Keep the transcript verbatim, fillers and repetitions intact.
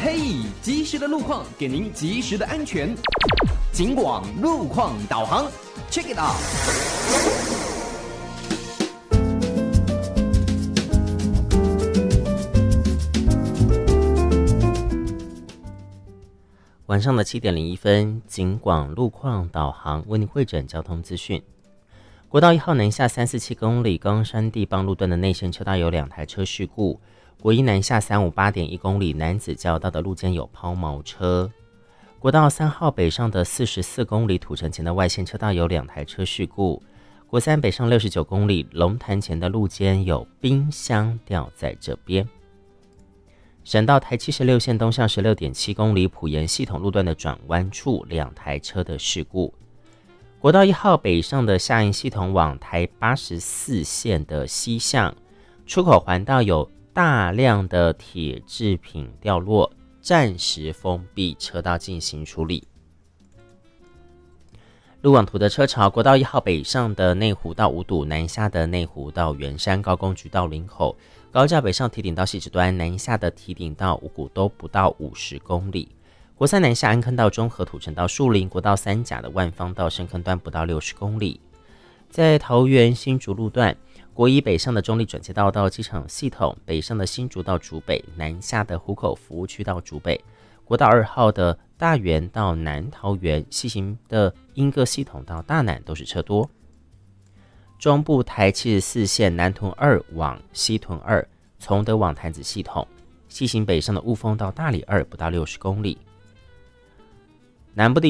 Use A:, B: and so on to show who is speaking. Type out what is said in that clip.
A: 嘿，及时的路况给您及时的安全。警广路况导航 ，check it out。
B: 晚上的七点零一分，警广路况导航为您汇整交通资讯。国道一号南下三四七公里冈山地邦路段的内线车道有两台车事故。国一南下三五八点一公里南子交道的路肩有抛锚车。国道三号北上的四十四公里土城前的外线车道有两台车事故。国三北上六十九公里龙潭前的路肩有冰箱掉在这边。省道台七十六线东向十六点七公里埔盐系统路段的转弯处两台车的事故。国道一号北上的下营系统往台八十四线的西向出口环道有大量的铁制品掉落，暂时封闭车道进行处理。路网图的车潮，国道一号北上的内湖到五堵，南下的内湖到圆山高工局到林口，高架北上堤顶到汐止端，南下的堤顶到五股都不到五十公里。国三南下安坑到中和土城到树林，国道三甲的万方到深坑端不到六十公里。在桃园新竹路段，国一北上的中立转接道到机场系统，北上的新竹到竹北，南下的湖口服务区到竹北，国道二号的大园到南桃园，西行的莺歌系统到大南都是车多。中部台七十四线南屯二往西屯二，从德往潭子系统，西行北上的雾峰到大里二不到六十公里。南部地